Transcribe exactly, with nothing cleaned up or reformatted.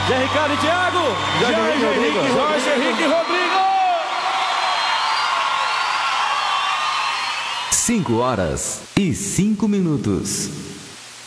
Zé Ricardo e Thiago. Jorge Jorge Henrique Henrique, Rodrigo. Jorge Henrique Rodrigo. cinco horas e cinco minutos.